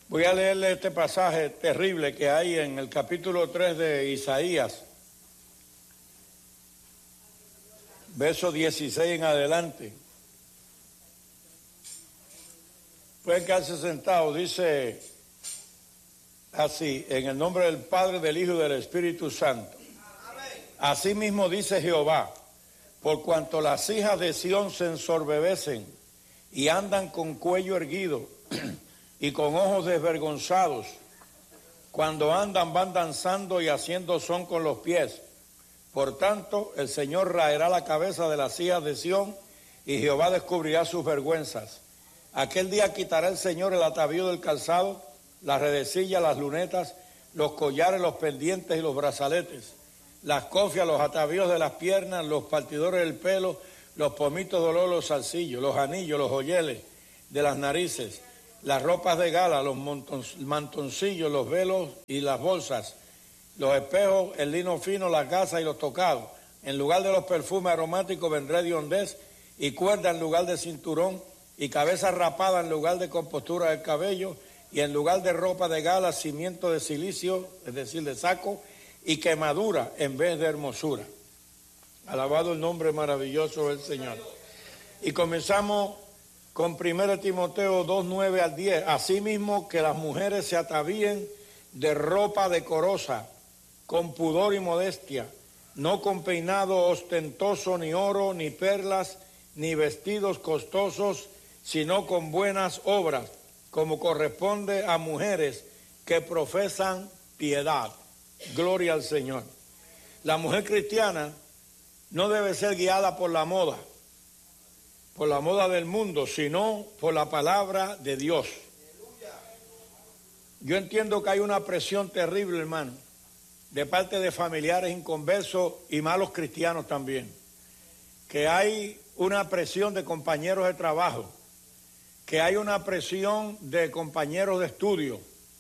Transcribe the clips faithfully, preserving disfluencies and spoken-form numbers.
Voy a leerle este pasaje terrible que hay en el capítulo tres de Isaías, verso dieciséis en adelante. Pueden quedarse sentados, dice así, en el nombre del Padre, del Hijo y del Espíritu Santo. Así mismo dice Jehová, por cuanto las hijas de Sión se ensorbebecen y andan con cuello erguido y con ojos desvergonzados, cuando andan van danzando y haciendo son con los pies. Por tanto, el Señor raerá la cabeza de las hijas de Sión y Jehová descubrirá sus vergüenzas. Aquel día quitará el Señor el atavío del calzado, las redecillas, las lunetas, los collares, los pendientes y los brazaletes, las cofias, los atavíos de las piernas, los partidores del pelo, los pomitos de olor, los zarcillos, los anillos, los joyeles de las narices, las ropas de gala, los mantoncillos, los velos y las bolsas, los espejos, el lino fino, las gasas y los tocados. En lugar de los perfumes aromáticos vendré de hondez y cuerda en lugar de cinturón y cabeza rapada en lugar de compostura del cabello y en lugar de ropa de gala, cimiento de silicio, es decir, de saco, y quemadura en vez de hermosura. Alabado el nombre maravilloso del Señor. Y comenzamos con primera Timoteo dos, nueve al diez. Asimismo que las mujeres se atavíen de ropa decorosa, con pudor y modestia, no con peinado ostentoso, ni oro, ni perlas, ni vestidos costosos, sino con buenas obras, como corresponde a mujeres que profesan piedad. Gloria al Señor. La mujer cristiana no debe ser guiada por la moda, por la moda del mundo, sino por la palabra de Dios. Yo entiendo que hay una presión terrible, hermano, de parte de familiares inconversos y malos cristianos también, que hay una presión de compañeros de trabajo, que hay una presión de compañeros de estudio.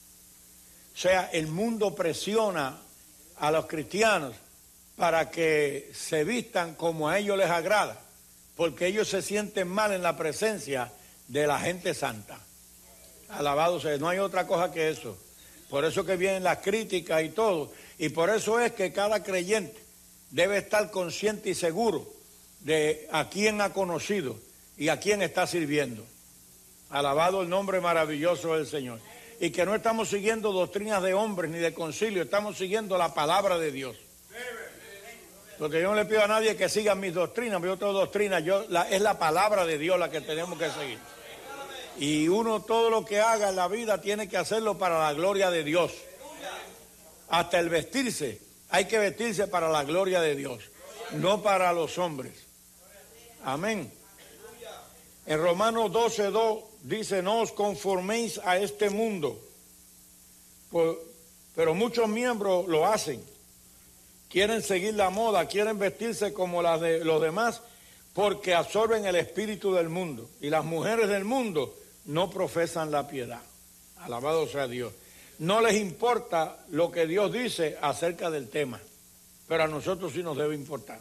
O sea, el mundo presiona a los cristianos para que se vistan como a ellos les agrada, porque ellos se sienten mal en la presencia de la gente santa. Alabado sea, no hay otra cosa que eso. Por eso que vienen las críticas y todo, y por eso es que cada creyente debe estar consciente y seguro de a quién ha conocido y a quién está sirviendo. Alabado el nombre maravilloso del Señor. Y que no estamos siguiendo doctrinas de hombres ni de concilio, estamos siguiendo la palabra de Dios. Porque yo no le pido a nadie que siga mis doctrinas, yo tengo doctrinas, yo, la, es la palabra de Dios la que tenemos que seguir. Y uno todo lo que haga en la vida tiene que hacerlo para la gloria de Dios. Hasta el vestirse, hay que vestirse para la gloria de Dios, no para los hombres. Amén. En Romanos doce, dos dice, no os conforméis a este mundo. Pues, pero muchos miembros lo hacen. Quieren seguir la moda, quieren vestirse como las de los demás porque absorben el espíritu del mundo. Y las mujeres del mundo no profesan la piedad. Alabado sea Dios. No les importa lo que Dios dice acerca del tema, pero a nosotros sí nos debe importar.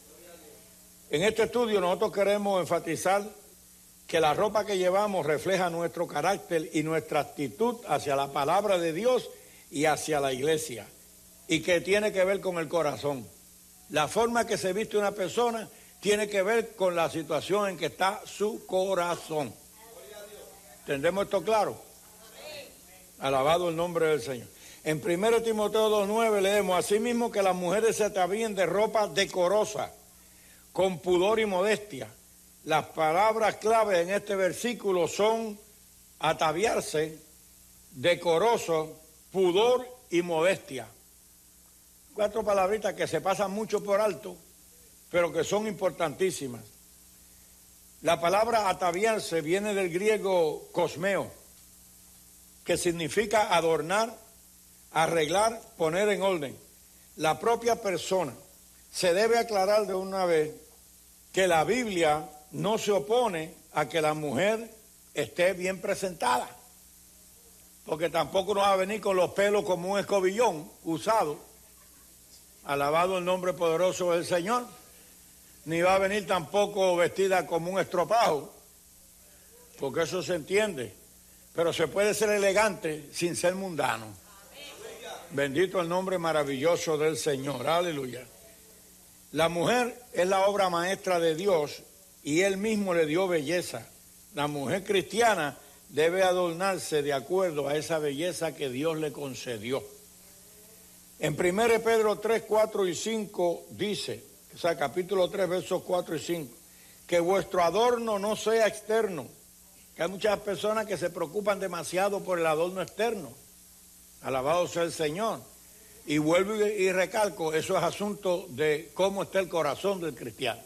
En este estudio nosotros queremos enfatizar que la ropa que llevamos refleja nuestro carácter y nuestra actitud hacia la palabra de Dios y hacia la iglesia, y que tiene que ver con el corazón. La forma que se viste una persona tiene que ver con la situación en que está su corazón. ¿Entendemos esto claro? Alabado el nombre del Señor. En primera Timoteo dos, nueve leemos, asimismo que las mujeres se atavíen de ropa decorosa, con pudor y modestia. Las palabras clave en este versículo son ataviarse, decoroso, pudor y modestia. Cuatro palabritas que se pasan mucho por alto, pero que son importantísimas. La palabra ataviarse viene del griego cosmeo, que significa adornar, arreglar, poner en orden. La propia persona. Se debe aclarar de una vez que la Biblia no se opone a que la mujer esté bien presentada, porque tampoco nos va a venir con los pelos como un escobillón usado, alabado el nombre poderoso del Señor, ni va a venir tampoco vestida como un estropajo, porque eso se entiende, pero se puede ser elegante sin ser mundano. Bendito el nombre maravilloso del Señor, aleluya. La mujer es la obra maestra de Dios y Él mismo le dio belleza. La mujer cristiana debe adornarse de acuerdo a esa belleza que Dios le concedió. En primero de Pedro tres, cuatro y cinco dice, o sea, capítulo tres, versos cuatro y cinco, que vuestro adorno no sea externo, que hay muchas personas que se preocupan demasiado por el adorno externo. Alabado sea el Señor. Y vuelvo y, y recalco, eso es asunto de cómo está el corazón del cristiano.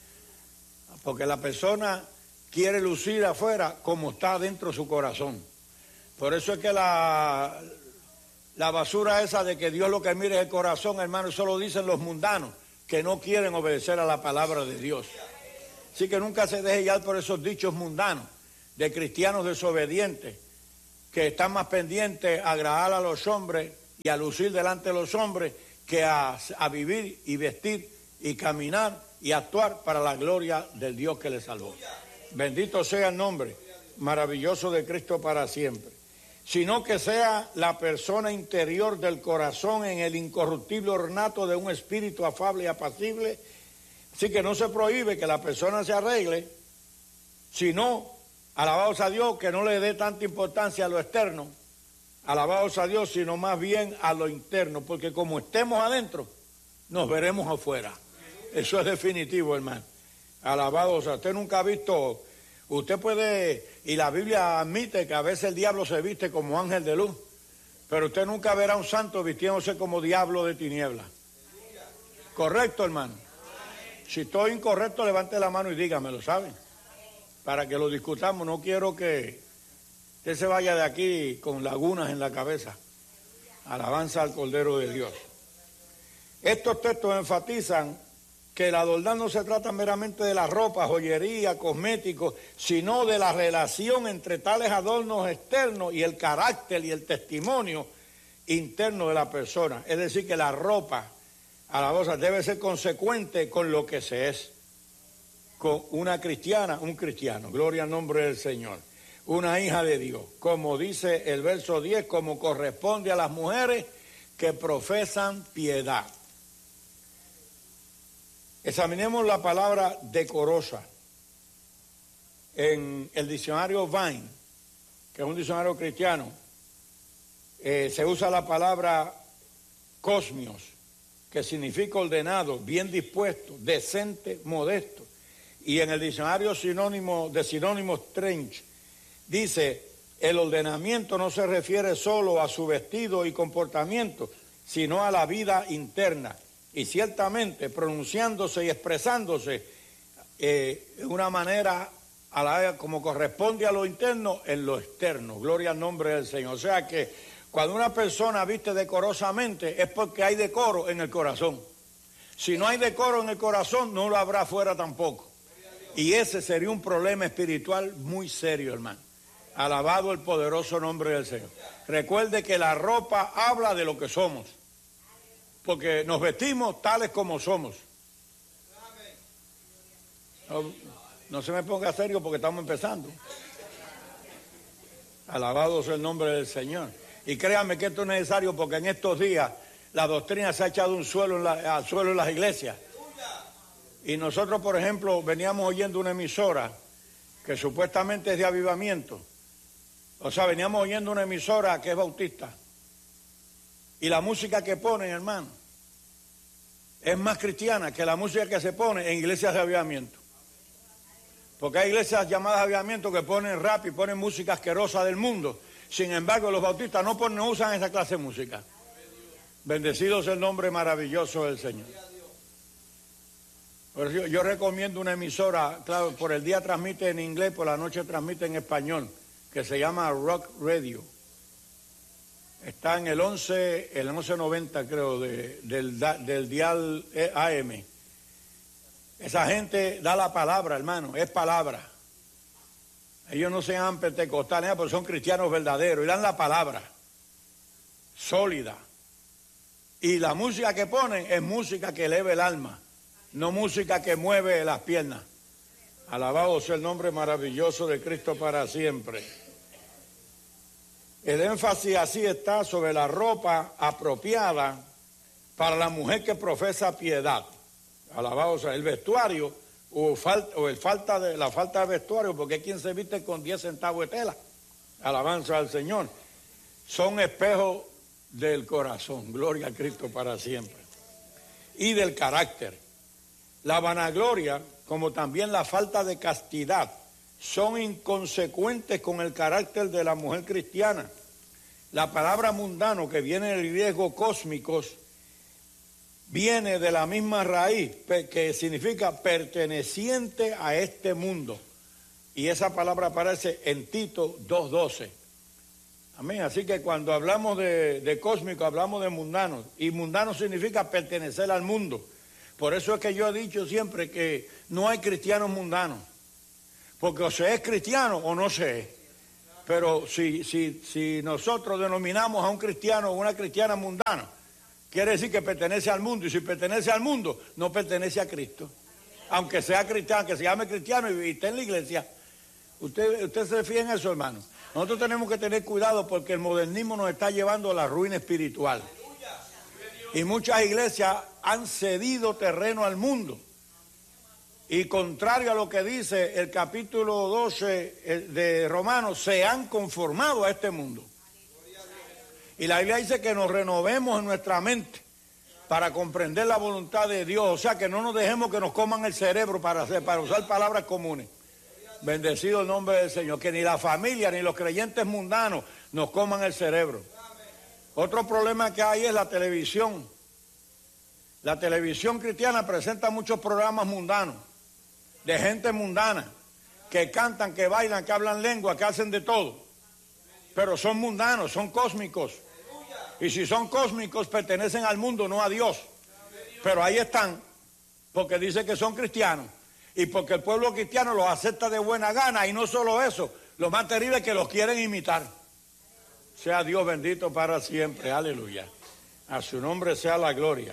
Porque la persona quiere lucir afuera como está dentro de su corazón. Por eso es que la, la basura esa de que Dios lo que mira es el corazón, hermano, eso lo dicen los mundanos, que no quieren obedecer a la palabra de Dios. Así que nunca se deje guiar por esos dichos mundanos de cristianos desobedientes, que están más pendientes a agradar a los hombres y a lucir delante de los hombres que a, a vivir y vestir y caminar y actuar para la gloria del Dios que les salvó. Bendito sea el nombre maravilloso de Cristo para siempre. Sino que sea la persona interior del corazón en el incorruptible ornato de un espíritu afable y apacible. Así que no se prohíbe que la persona se arregle, sino, alabados a Dios, que no le dé tanta importancia a lo externo, alabados a Dios, sino más bien a lo interno, porque como estemos adentro, nos veremos afuera. Eso es definitivo, hermano. Alabados a usted. Nunca ha visto, usted puede, y la Biblia admite que a veces el diablo se viste como ángel de luz, pero usted nunca verá a un santo vistiéndose como diablo de tinieblas. ¿Correcto, hermano? Si estoy incorrecto, levante la mano y dígamelo, ¿saben? Para que lo discutamos. No quiero que usted se vaya de aquí con lagunas en la cabeza. Alabanza al Cordero de Dios. Estos textos enfatizan que el adornar no se trata meramente de la ropa, joyería, cosméticos, sino de la relación entre tales adornos externos y el carácter y el testimonio interno de la persona. Es decir, que la ropa, alabanza, debe ser consecuente con lo que se es. Con una cristiana, un cristiano, gloria al nombre del Señor, una hija de Dios, como dice el verso diez, como corresponde a las mujeres que profesan piedad. Examinemos la palabra decorosa. En el diccionario Vine, que es un diccionario cristiano, eh, se usa la palabra cosmios, que significa ordenado, bien dispuesto, decente, modesto. Y en el diccionario sinónimo de sinónimos Trench dice, el ordenamiento no se refiere solo a su vestido y comportamiento, sino a la vida interna. Y ciertamente pronunciándose y expresándose eh, de una manera a la, como corresponde a lo interno, en lo externo. Gloria al nombre del Señor. O sea que cuando una persona viste decorosamente es porque hay decoro en el corazón. Si no hay decoro en el corazón, no lo habrá afuera tampoco. Y ese sería un problema espiritual muy serio, hermano. Alabado el poderoso nombre del Señor. Recuerde que la ropa habla de lo que somos. Porque nos vestimos tales como somos. No, no se me ponga serio porque estamos empezando. Alabado sea el nombre del Señor. Y créanme que esto es necesario porque en estos días la doctrina se ha echado un suelo en la, al suelo en las iglesias. Y nosotros, por ejemplo, veníamos oyendo una emisora que supuestamente es de avivamiento. O sea, veníamos oyendo una emisora que es bautista. Y la música que ponen, hermano, es más cristiana que la música que se pone en iglesias de avivamiento. Porque hay iglesias llamadas avivamiento que ponen rap y ponen música asquerosa del mundo. Sin embargo, los bautistas no, ponen, no usan esa clase de música. Bendecido sea el nombre maravilloso del Señor. Por eso yo recomiendo una emisora, claro, por el día transmite en inglés, por la noche transmite en español, que se llama Rock Radio. Está en el once, el once noventa creo, de, del, del dial A M. Esa gente da la palabra, hermano, es palabra. Ellos no se llaman pentecostales, pero son cristianos verdaderos y dan la palabra sólida. Y la música que ponen es música que eleva el alma, no música que mueve las piernas. Alabado sea el nombre maravilloso de Cristo para siempre. El énfasis así está sobre la ropa apropiada para la mujer que profesa piedad. Alabado sea el vestuario o, falta, o el falta de, la falta de vestuario, porque hay quien se viste con diez centavos de tela. Alabanza al Señor. Son espejos del corazón. Gloria a Cristo para siempre. Y del carácter. La vanagloria, como también la falta de castidad, son inconsecuentes con el carácter de la mujer cristiana. La palabra mundano, que viene del griego cósmicos, viene de la misma raíz, que significa perteneciente a este mundo. Y esa palabra aparece en Tito dos doce. Amén. Así que cuando hablamos de, de cósmico, hablamos de mundano. Y mundano significa pertenecer al mundo. Por eso es que yo he dicho siempre que no hay cristianos mundanos. Porque o se es cristiano o no se es. Pero si, si, si nosotros denominamos a un cristiano o una cristiana mundana, quiere decir que pertenece al mundo. Y si pertenece al mundo, no pertenece a Cristo. Aunque sea cristiano, que se llame cristiano y, y esté en la iglesia. ¿Usted, usted se fía en eso, hermano? Nosotros tenemos que tener cuidado porque el modernismo nos está llevando a la ruina espiritual. Y muchas iglesias han cedido terreno al mundo. Y contrario a lo que dice el capítulo doce de Romanos, se han conformado a este mundo. Y la Biblia dice que nos renovemos en nuestra mente para comprender la voluntad de Dios. O sea, que no nos dejemos que nos coman el cerebro para, hacer, para usar palabras comunes. Bendecido el nombre del Señor. Que ni la familia ni los creyentes mundanos nos coman el cerebro. Otro problema que hay es la televisión. La televisión cristiana presenta muchos programas mundanos, de gente mundana, que cantan, que bailan, que hablan lengua, que hacen de todo. Pero son mundanos, son cósmicos. Y si son cósmicos, pertenecen al mundo, no a Dios. Pero ahí están, porque dice que son cristianos. Y porque el pueblo cristiano los acepta de buena gana. Y no solo eso, lo más terrible es que los quieren imitar. Sea Dios bendito para siempre, aleluya. A su nombre sea la gloria.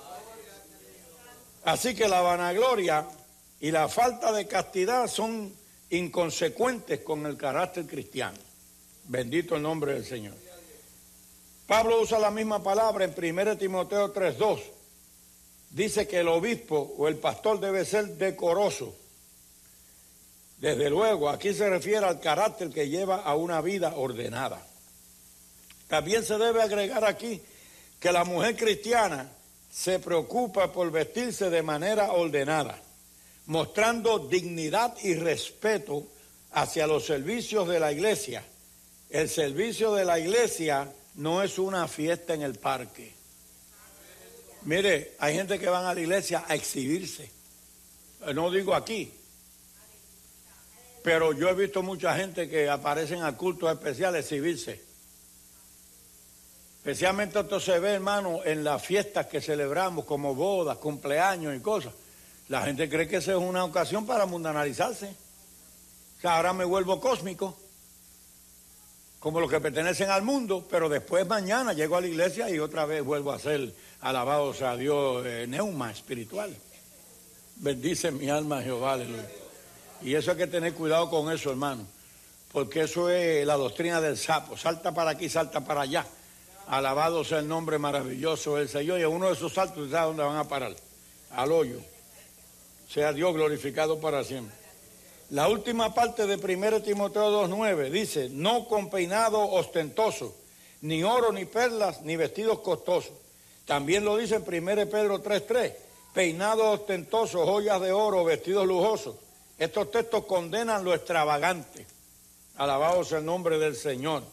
Así que la vanagloria y la falta de castidad son inconsecuentes con el carácter cristiano. Bendito el nombre del Señor. Pablo usa la misma palabra en primera Timoteo tres dos. Dice que el obispo o el pastor debe ser decoroso. Desde luego, aquí se refiere al carácter que lleva a una vida ordenada. También se debe agregar aquí que la mujer cristiana se preocupa por vestirse de manera ordenada, mostrando dignidad y respeto hacia los servicios de la iglesia. El servicio de la iglesia no es una fiesta en el parque. Mire, hay gente que van a la iglesia a exhibirse. No digo aquí, pero yo he visto mucha gente que aparecen a cultos especiales a exhibirse. Especialmente esto se ve, hermano, en las fiestas que celebramos, como bodas, cumpleaños y cosas. La gente cree que esa es una ocasión para mundanalizarse. O sea, ahora me vuelvo cósmico, como los que pertenecen al mundo, pero después mañana llego a la iglesia y otra vez vuelvo a ser alabados a Dios, eh, neuma espiritual. Bendice mi alma Jehová, aleluya. Y eso hay que tener cuidado con eso, hermano, porque eso es la doctrina del sapo. Salta para aquí, salta para allá. Alabado sea el nombre maravilloso del Señor. Y en uno de esos saltos, ¿sabes dónde van a parar? Al hoyo. Sea Dios glorificado para siempre. La última parte de primera Timoteo dos nueve dice, no con peinado ostentoso, ni oro, ni perlas, ni vestidos costosos. También lo dice en primera Pedro tres tres, peinado ostentoso, joyas de oro, vestidos lujosos. Estos textos condenan lo extravagante. Alabado sea el nombre del Señor.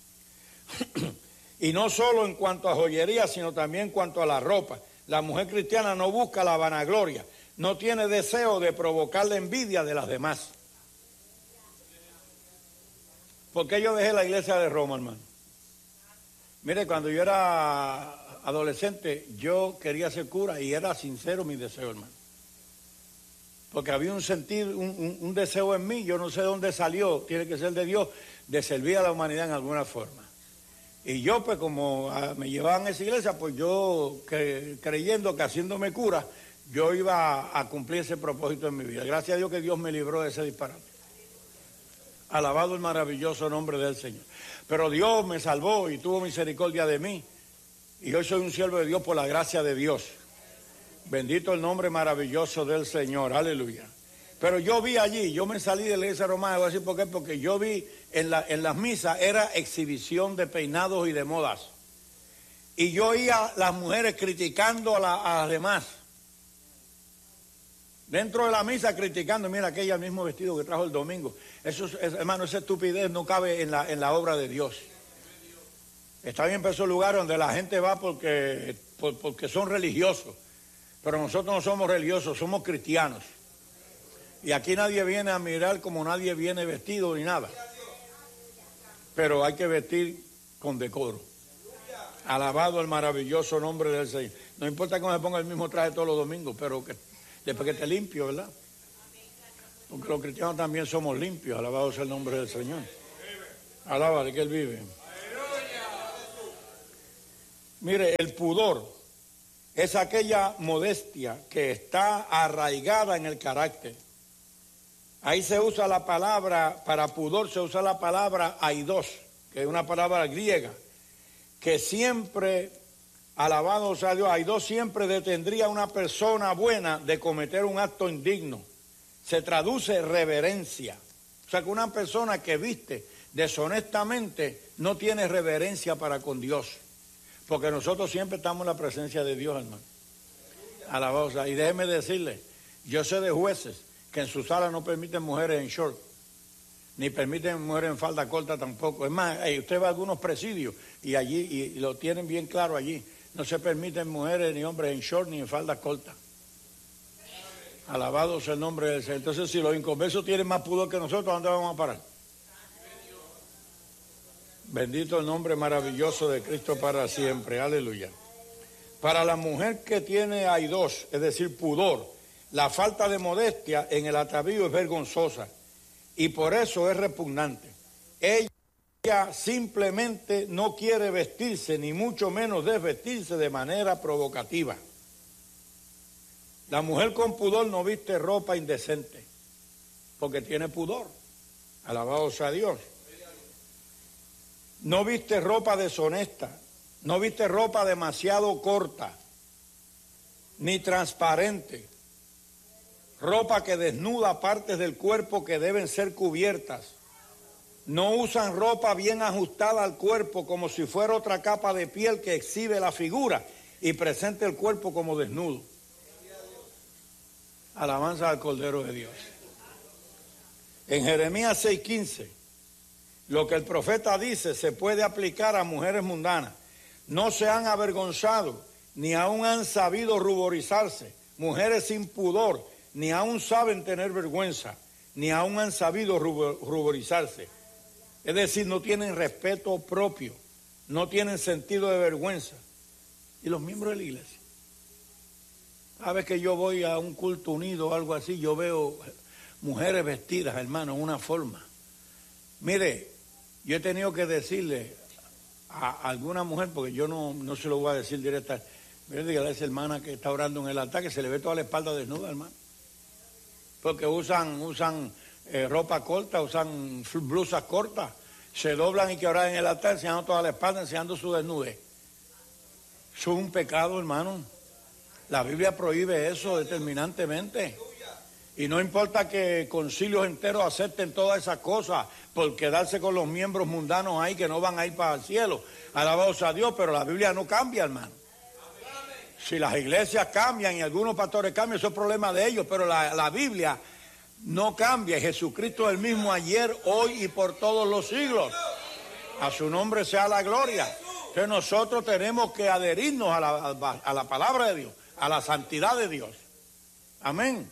Y no solo en cuanto a joyería, sino también en cuanto a la ropa. La mujer cristiana no busca la vanagloria, no tiene deseo de provocar la envidia de las demás. ¿Por qué yo dejé la iglesia de Roma, hermano? Mire, cuando yo era adolescente, yo quería ser cura y era sincero mi deseo, hermano. Porque había un sentido, un, un, un deseo en mí, yo no sé de dónde salió, tiene que ser de Dios, de servir a la humanidad en alguna forma. Y yo, pues, como a, me llevaban a esa iglesia, pues yo, que, creyendo que haciéndome cura, yo iba a, a cumplir ese propósito en mi vida. Gracias a Dios que Dios me libró de ese disparate. Alabado el maravilloso nombre del Señor. Pero Dios me salvó y tuvo misericordia de mí. Y hoy soy un siervo de Dios por la gracia de Dios. Bendito el nombre maravilloso del Señor. Aleluya. Pero yo vi allí, yo me salí de la iglesia romana, voy a decir por qué, porque yo vi en, la, en las misas, era exhibición de peinados y de modas. Y yo oía a las mujeres criticando a, la, a las demás. Dentro de la misa criticando, mira aquella mismo vestido que trajo el domingo. Eso, es, hermano, esa estupidez no cabe en la, en la obra de Dios. Está bien para esos lugares donde la gente va porque, por, porque son religiosos. Pero nosotros no somos religiosos, somos cristianos. Y aquí nadie viene a mirar como nadie viene vestido ni nada. Pero hay que vestir con decoro. Alabado el maravilloso nombre del Señor. No importa que uno se ponga el mismo traje todos los domingos, pero que después que esté limpio, ¿verdad? Porque los cristianos también somos limpios. Alabado sea el nombre del Señor. Alábale que Él vive. Mire, el pudor es aquella modestia que está arraigada en el carácter. Ahí se usa la palabra, para pudor se usa la palabra aidos, que es una palabra griega, que siempre, alabado sea Dios, aidos siempre detendría a una persona buena de cometer un acto indigno. Se traduce reverencia. O sea que una persona que viste deshonestamente no tiene reverencia para con Dios. Porque nosotros siempre estamos en la presencia de Dios, hermano. Alabado sea. Y déjeme decirle, yo sé de jueces que en su sala no permiten mujeres en short, ni permiten mujeres en falda corta tampoco. Es más, hey, usted va a algunos presidios y allí, y, y lo tienen bien claro allí, no se permiten mujeres ni hombres en short ni en falda corta. Alabado sea el nombre del Señor. Entonces, si los inconversos tienen más pudor que nosotros, ¿a dónde vamos a parar? Bendito el nombre maravilloso de Cristo para siempre. Aleluya. Para la mujer que tiene aidos, es decir, pudor, la falta de modestia en el atavío es vergonzosa y por eso es repugnante. Ella simplemente no quiere vestirse, ni mucho menos desvestirse de manera provocativa. La mujer con pudor no viste ropa indecente, porque tiene pudor. Alabado sea Dios. No viste ropa deshonesta, no viste ropa demasiado corta, ni transparente. Ropa que desnuda partes del cuerpo que deben ser cubiertas. No usan ropa bien ajustada al cuerpo como si fuera otra capa de piel que exhibe la figura y presente el cuerpo como desnudo. Alabanza al Cordero de Dios. En Jeremías seis quince, lo que el profeta dice se puede aplicar a mujeres mundanas. No se han avergonzado, ni aún han sabido ruborizarse. Mujeres sin pudor, ni aún saben tener vergüenza, ni aún han sabido ruborizarse. Es decir, no tienen respeto propio, no tienen sentido de vergüenza. Y los miembros de la iglesia, cada vez que yo voy a un culto unido o algo así, yo veo mujeres vestidas, hermano, en una forma. Mire, yo he tenido que decirle a alguna mujer, porque yo no, no se lo voy a decir directamente, mire, dígale a esa hermana que está orando en el altar, que se le ve toda la espalda desnuda, hermano. Porque usan, usan eh, ropa corta, usan blusas cortas, se doblan y que oran en el altar, enseñando toda la espalda, enseñando su desnudez. Eso es un pecado, hermano. La Biblia prohíbe eso determinantemente. Y no importa que concilios enteros acepten todas esas cosas por quedarse con los miembros mundanos ahí que no van a ir para el cielo. Alabado sea Dios, pero la Biblia no cambia, hermano. Si las iglesias cambian y algunos pastores cambian, eso es problema de ellos, pero la, la Biblia no cambia. Jesucristo es el mismo ayer, hoy y por todos los siglos. A su nombre sea la gloria. Entonces nosotros tenemos que adherirnos a la, a la palabra de Dios, a la santidad de Dios. Amén.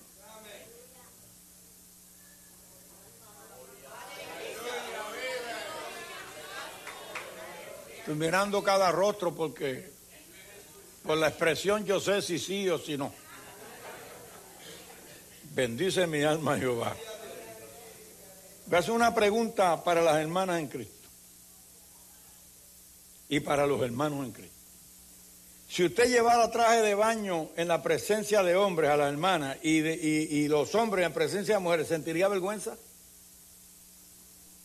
Estoy mirando cada rostro porque por la expresión yo sé si sí o si no. Bendice mi alma Jehová. Voy a hacer una pregunta para las hermanas en Cristo y para los hermanos en Cristo. Si usted llevara traje de baño en la presencia de hombres a las hermanas y, de, y, y los hombres en presencia de mujeres, ¿sentiría vergüenza?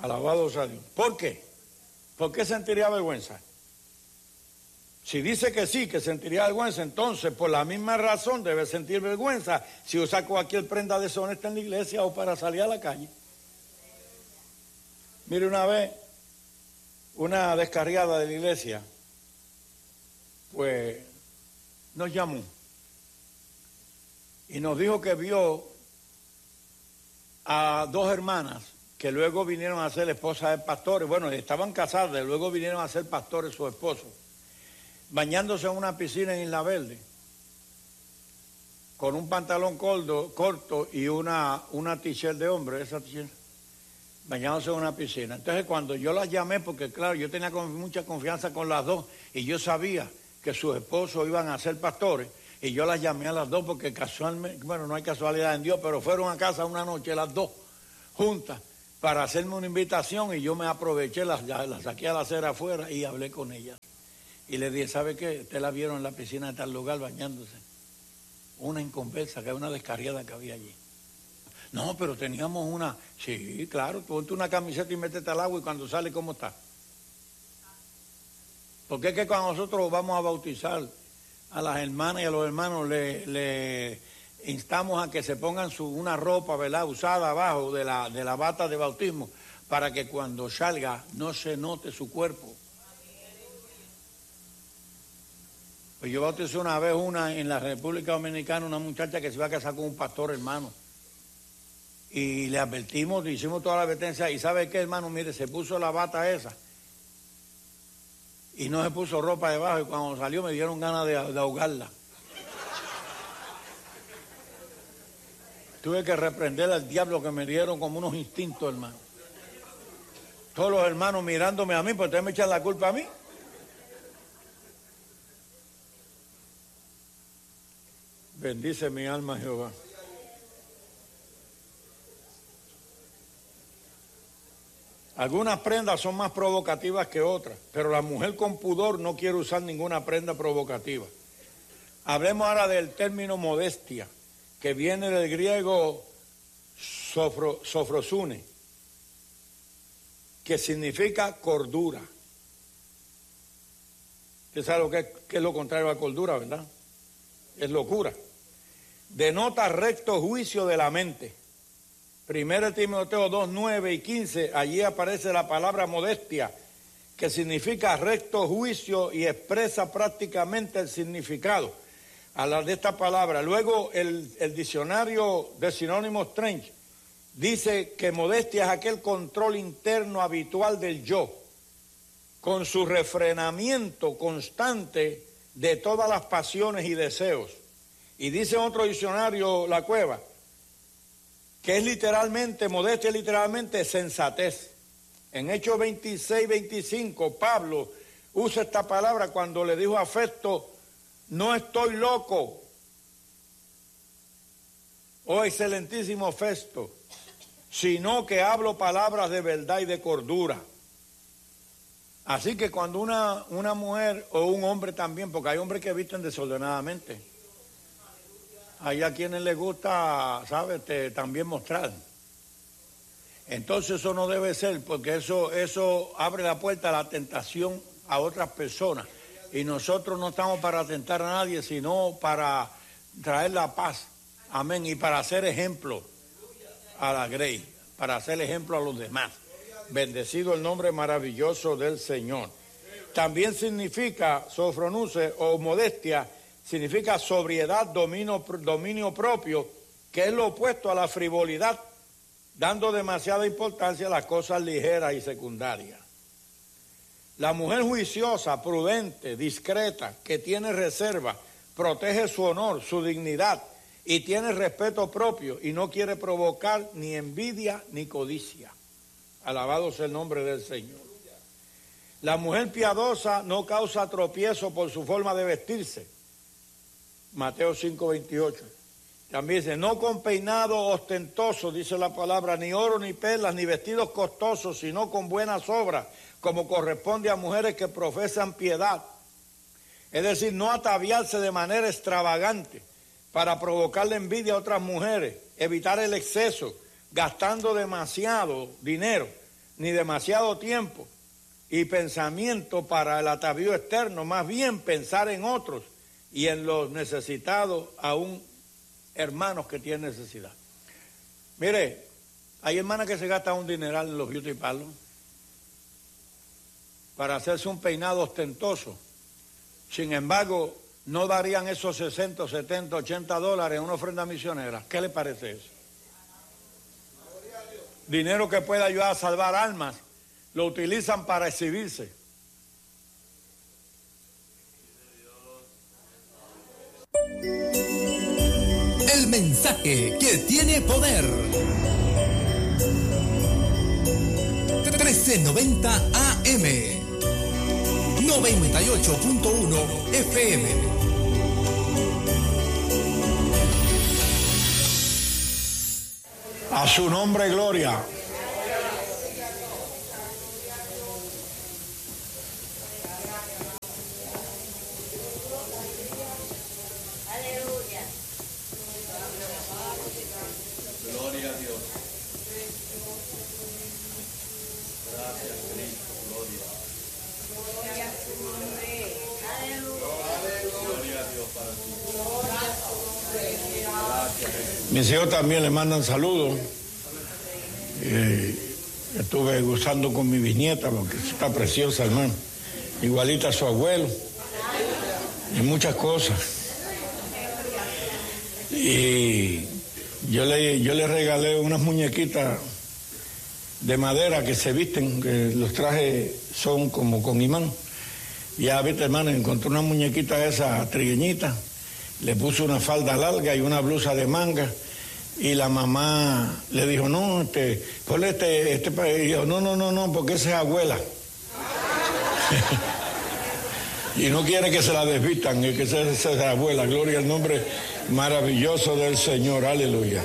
Alabado sea Dios. ¿Por qué? ¿Por qué sentiría vergüenza? Si dice que sí, que sentiría vergüenza, entonces por la misma razón debe sentir vergüenza si usa cualquier prenda deshonesta en la iglesia o para salir a la calle. Mire, una vez, una descarriada de la iglesia, pues nos llamó y nos dijo que vio a dos hermanas que luego vinieron a ser esposas de pastores. Bueno, estaban casadas, y luego vinieron a ser pastores sus esposos, bañándose en una piscina en Isla Verde, con un pantalón corto, corto y una, una t-shirt de hombre, esa t-shirt, bañándose en una piscina. Entonces cuando yo las llamé, porque claro, yo tenía mucha confianza con las dos, y yo sabía que sus esposos iban a ser pastores, y yo las llamé a las dos porque casualmente, bueno, no hay casualidad en Dios, pero fueron a casa una noche las dos juntas para hacerme una invitación, y yo me aproveché, las, las saqué a la acera afuera y hablé con ellas. Y le dije, ¿sabe qué? Usted la vieron en la piscina de tal lugar bañándose. Una inconversa, que es una descarriada que había allí. No, pero teníamos una... Sí, claro, ponte una camiseta y métete al agua y cuando sale, ¿cómo está? Porque es que cuando nosotros vamos a bautizar a las hermanas y a los hermanos, le, le instamos a que se pongan su, una ropa, ¿verdad?, usada abajo de la, de la bata de bautismo, para que cuando salga no se note su cuerpo. Pues yo bauticé una vez una en la República Dominicana, una muchacha que se iba a casar con un pastor, hermano. Y le advertimos, hicimos toda la advertencia, y ¿sabe qué, hermano? Mire, se puso la bata esa y no se puso ropa debajo, y cuando salió me dieron ganas de, de ahogarla. Tuve que reprender al diablo, que me dieron como unos instintos, hermano. Todos los hermanos mirándome a mí, pues ustedes me echan la culpa a mí. Bendice mi alma, Jehová. Algunas prendas son más provocativas que otras, pero la mujer con pudor no quiere usar ninguna prenda provocativa. Hablemos ahora del término modestia, que viene del griego sofro, sofrosune, que significa cordura. Usted sabe lo que es, que es lo contrario a cordura, ¿verdad? Es locura. Denota recto juicio de la mente. Primero Timoteo dos, nueve y quince, allí aparece la palabra modestia, que significa recto juicio y expresa prácticamente el significado a la de esta palabra. Luego el, el diccionario de sinónimos Trench dice que modestia es aquel control interno habitual del yo, con su refrenamiento constante de todas las pasiones y deseos. Y dice otro diccionario, La Cueva, que es literalmente, modestia es literalmente sensatez. En Hechos veintiséis, veinticinco, Pablo usa esta palabra cuando le dijo a Festo, no estoy loco, oh excelentísimo Festo, sino que hablo palabras de verdad y de cordura. Así que cuando una, una mujer o un hombre también, porque hay hombres que visten desordenadamente, hay a quienes les gusta, ¿sabes?, también mostrar. Entonces eso no debe ser, porque eso, eso abre la puerta a la tentación a otras personas. Y nosotros no estamos para tentar a nadie, sino para traer la paz. Amén. Y para hacer ejemplo a la grey, para hacer ejemplo a los demás. Bendecido el nombre maravilloso del Señor. También significa, sofronuse o modestia, significa sobriedad, dominio, dominio propio, que es lo opuesto a la frivolidad, dando demasiada importancia a las cosas ligeras y secundarias. La mujer juiciosa, prudente, discreta, que tiene reserva, protege su honor, su dignidad y tiene respeto propio y no quiere provocar ni envidia ni codicia. Alabado sea el nombre del Señor. La mujer piadosa no causa tropiezo por su forma de vestirse. Mateo cinco, veintiocho. También dice, no con peinado ostentoso, dice la palabra, ni oro, ni perlas, ni vestidos costosos, sino con buenas obras, como corresponde a mujeres que profesan piedad. Es decir, no ataviarse de manera extravagante para provocarle envidia a otras mujeres, evitar el exceso, gastando demasiado dinero, ni demasiado tiempo y pensamiento para el atavío externo, más bien pensar en otros y en los necesitados, aún hermanos que tienen necesidad. Mire, hay hermanas que se gastan un dineral en los beauty parlors para hacerse un peinado ostentoso. Sin embargo, no darían esos sesenta, setenta, ochenta dólares en una ofrenda misionera. ¿Qué le parece eso? Dinero que puede ayudar a salvar almas, lo utilizan para exhibirse. El mensaje que tiene poder. trece noventa A M, noventa y ocho punto uno F M. A su nombre, gloria. Aleluya. Gloria a Dios. Gracias, Cristo. Gloria. Gloria a su nombre. Aleluya. Gloria a Dios para ti. Gracias. Mis hijos también le mandan saludos. Eh, estuve gozando con mi bisnieta porque está preciosa, hermano. Igualita a su abuelo. Y muchas cosas. Y yo le, yo le regalé unas muñequitas de madera que se visten, que los trajes son como con imán. Ya viste, hermano, encontré una muñequita esa trigueñita, le puse una falda larga y una blusa de manga, y la mamá le dijo, no, este, ponle este, este, y yo, no, no, no, no, porque esa es abuela. Y no quiere que se la desvistan, que esa es la abuela. Gloria al nombre maravilloso del Señor, aleluya.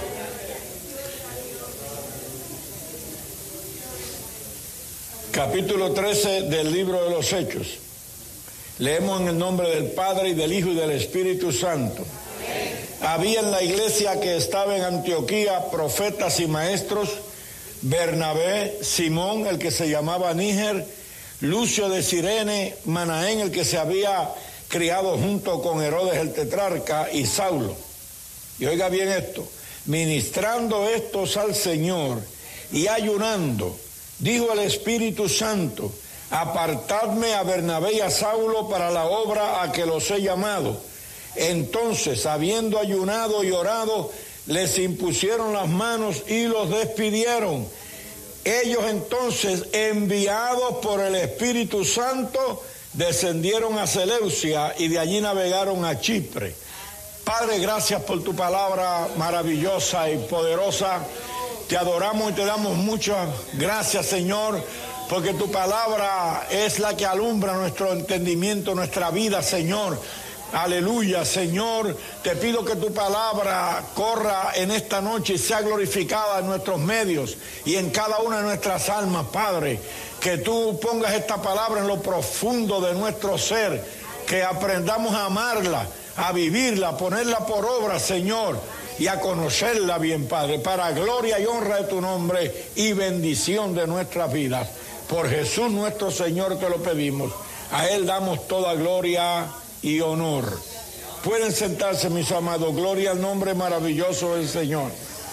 Capítulo trece del libro de los Hechos. Leemos en el nombre del Padre, y del Hijo, y del Espíritu Santo. Había en la iglesia que estaba en Antioquía profetas y maestros: Bernabé, Simón, el que se llamaba Níger, Lucio de Cirene, Manaén, el que se había criado junto con Herodes el tetrarca, y Saulo. Y oiga bien esto: ministrando estos al Señor y ayunando, dijo el Espíritu Santo: apartadme a Bernabé y a Saulo para la obra a que los he llamado. Entonces, habiendo ayunado y orado, les impusieron las manos y los despidieron. Ellos entonces, enviados por el Espíritu Santo, descendieron a Seleucia y de allí navegaron a Chipre. Padre, gracias por tu palabra maravillosa y poderosa. Te adoramos y te damos muchas gracias, Señor, porque tu palabra es la que alumbra nuestro entendimiento, nuestra vida, Señor. Aleluya, Señor, te pido que tu palabra corra en esta noche y sea glorificada en nuestros medios y en cada una de nuestras almas, Padre. Que tú pongas esta palabra en lo profundo de nuestro ser, que aprendamos a amarla, a vivirla, a ponerla por obra, Señor, y a conocerla bien, Padre, para gloria y honra de tu nombre y bendición de nuestras vidas. Por Jesús nuestro Señor te lo pedimos. A Él damos toda gloria y honor. Pueden sentarse, mis amados. Gloria al nombre maravilloso del Señor.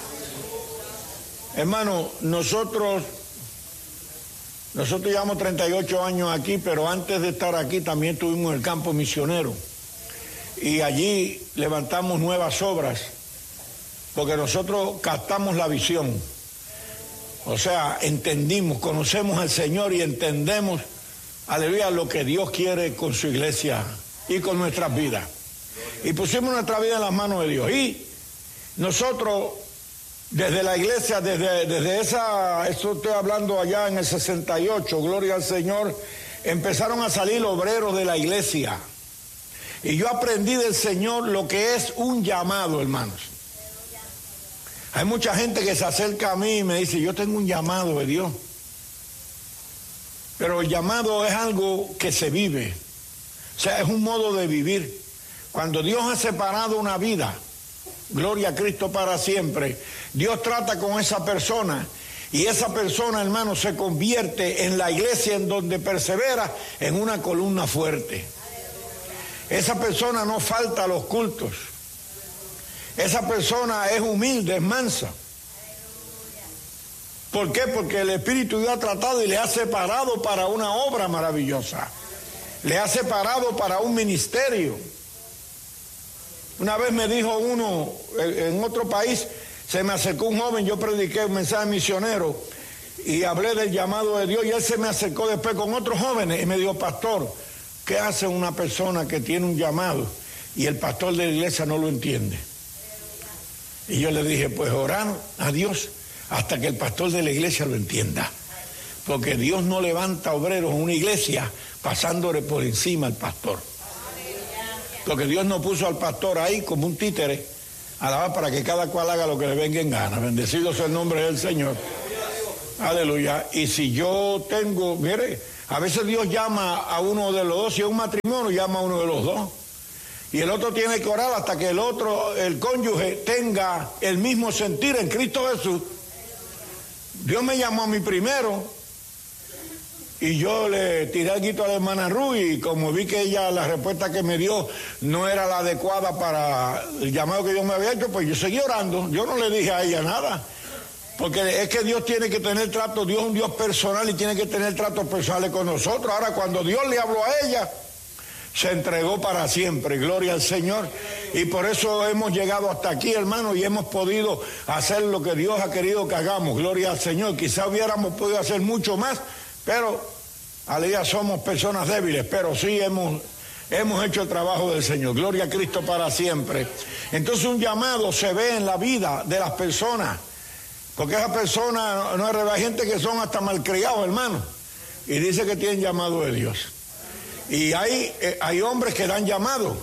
Hermano, nosotros nosotros llevamos treinta y ocho años aquí, pero antes de estar aquí también estuvimos en el campo misionero y allí levantamos nuevas obras, porque nosotros captamos la visión. O sea, entendimos, conocemos al Señor y entendemos, aleluya, lo que Dios quiere con su iglesia y con nuestras vidas. Y pusimos nuestra vida en las manos de Dios. Y nosotros, desde la iglesia, desde, desde esa, eso estoy hablando allá en el sesenta y ocho, gloria al Señor, empezaron a salir obreros de la iglesia. Y yo aprendí del Señor lo que es un llamado, hermanos. Hay mucha gente que se acerca a mí y me dice, yo tengo un llamado de Dios. Pero el llamado es algo que se vive. O sea, es un modo de vivir. Cuando Dios ha separado una vida, gloria a Cristo para siempre, Dios trata con esa persona Y esa persona, hermano, se convierte en la iglesia en donde persevera en una columna fuerte. Esa persona no falta a los cultos. Esa persona es humilde, es mansa. ¿Por qué? Porque el Espíritu de Dios ha tratado y le ha separado para una obra maravillosa. Le ha separado para un ministerio. Una vez me dijo uno en otro país, se me acercó un joven, yo prediqué un mensaje misionero y hablé del llamado de Dios y él se me acercó después con otros jóvenes y me dijo, pastor, ¿qué hace una persona que tiene un llamado y el pastor de la iglesia no lo entiende? Y yo le dije, pues orar a Dios hasta que el pastor de la iglesia lo entienda. Porque Dios no levanta obreros en una iglesia pasándole por encima al pastor. Porque Dios no puso al pastor ahí como un títere, alabar para que cada cual haga lo que le venga en gana. Bendecido sea el nombre del Señor. Aleluya. Y si yo tengo, mire, a veces Dios llama a uno de los dos, si es un matrimonio, llama a uno de los dos. Y el otro tiene que orar hasta que el otro, el cónyuge, tenga el mismo sentir en Cristo Jesús. Dios me llamó a mí primero y yo le tiré el guito a la hermana Ruth y como vi que ella, la respuesta que me dio no era la adecuada para el llamado que Dios me había hecho, pues yo seguí orando. Yo no le dije a ella nada, porque es que Dios tiene que tener trato, Dios es un Dios personal y tiene que tener tratos personales con nosotros. Ahora, cuando Dios le habló a ella, se entregó para siempre, gloria al Señor. Y por eso hemos llegado hasta aquí, hermano, y hemos podido hacer lo que Dios ha querido que hagamos, gloria al Señor. Quizá hubiéramos podido hacer mucho más, pero aleluya, somos personas débiles, pero sí hemos, hemos hecho el trabajo del Señor, gloria a Cristo para siempre. Entonces un llamado se ve en la vida de las personas, porque esas personas, no es hay gente que son hasta malcriados, hermano, y dice que tienen llamado de Dios. Y hay, eh, hay hombres que dan llamado.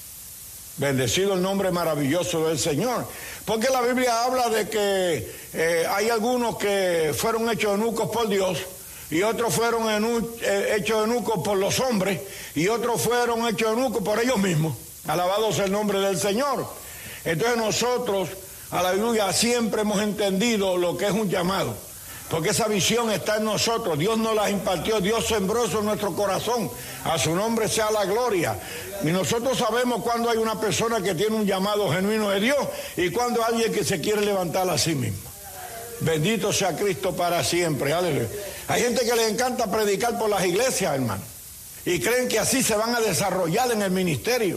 Bendecido el nombre maravilloso del Señor. Porque la Biblia habla de que eh, hay algunos que fueron hechos eunucos por Dios y otros fueron enu eh, hechos eunucos por los hombres y otros fueron hechos eunucos por ellos mismos. Alabado sea el nombre del Señor. Entonces nosotros, aleluya, siempre hemos entendido lo que es un llamado. Porque esa visión está en nosotros, Dios nos la impartió, Dios sembró eso en nuestro corazón, a su nombre sea la gloria. Y nosotros sabemos cuando hay una persona que tiene un llamado genuino de Dios y cuando hay alguien que se quiere levantar a sí mismo. Bendito sea Cristo para siempre, aleluya. Hay gente que le encanta predicar por las iglesias, hermano, y creen que así se van a desarrollar en el ministerio,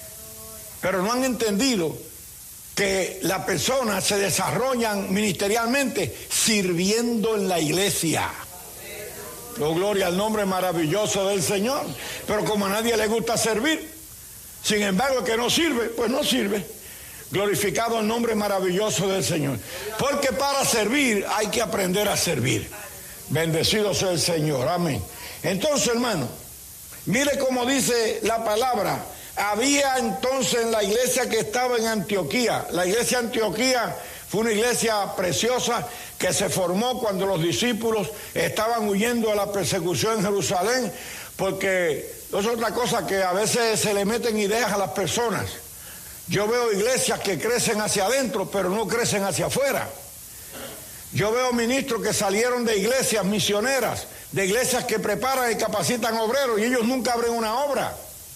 pero no han entendido que las personas se desarrollan ministerialmente sirviendo en la iglesia. Oh, gloria al nombre maravilloso del Señor. Pero como a nadie le gusta servir, sin embargo, el que no sirve, pues no sirve. Glorificado el nombre maravilloso del Señor. Porque para servir hay que aprender a servir. Bendecido sea el Señor. Amén. Entonces, hermano, mire cómo dice la palabra. Había entonces en la iglesia que estaba en Antioquía, la iglesia de Antioquía fue una iglesia preciosa que se formó cuando los discípulos estaban huyendo de la persecución en Jerusalén, porque es otra cosa que a veces se le meten ideas a las personas. Yo veo iglesias que crecen hacia adentro, pero no crecen hacia afuera. Yo veo ministros que salieron de iglesias misioneras, de iglesias que preparan y capacitan obreros, y ellos nunca abren una obra.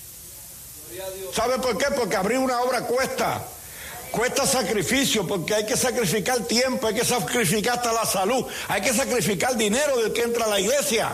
¿Sabe por qué? Porque abrir una obra cuesta, cuesta sacrificio, porque hay que sacrificar tiempo, hay que sacrificar hasta la salud, hay que sacrificar dinero del que entra a la iglesia.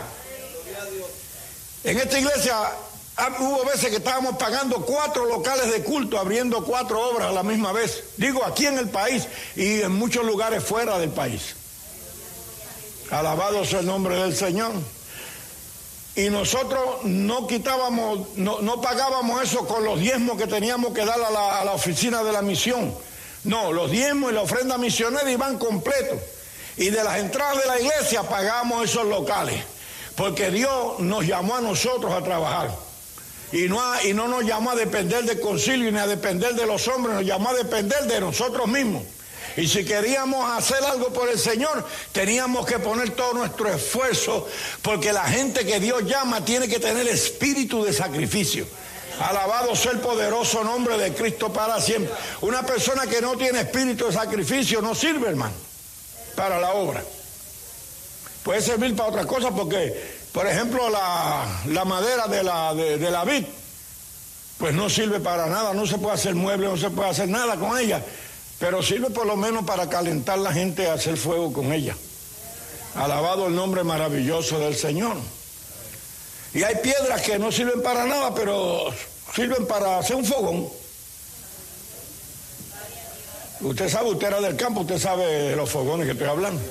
En esta iglesia hubo veces que estábamos pagando cuatro locales de culto, abriendo cuatro obras a la misma vez. Digo, aquí en el país y en muchos lugares fuera del país. Alabado sea el nombre del Señor. Y nosotros no quitábamos, no, no pagábamos eso con los diezmos que teníamos que dar a la, a la oficina de la misión. No, los diezmos y la ofrenda misionera iban completos. Y de las entradas de la iglesia pagamos esos locales. Porque Dios nos llamó a nosotros a trabajar. Y no, a, y no nos llamó a depender del concilio ni a depender de los hombres, nos llamó a depender de nosotros mismos. Y si queríamos hacer algo por el Señor, teníamos que poner todo nuestro esfuerzo, porque la gente que Dios llama tiene que tener espíritu de sacrificio. Alabado sea el poderoso nombre de Cristo para siempre. Una persona que no tiene espíritu de sacrificio no sirve, hermano, para la obra. puede servir para otras cosas porque, por ejemplo, la, la madera de la, de, de la vid, pues no sirve para nada, no se puede hacer muebles, no se puede hacer nada con ella, pero sirve por lo menos para calentar la gente y hacer fuego con ella. Alabado el nombre maravilloso del Señor. Y hay piedras que no sirven para nada, pero sirven para hacer un fogón. Usted sabe, usted era del campo, usted sabe de los fogones que estoy hablando.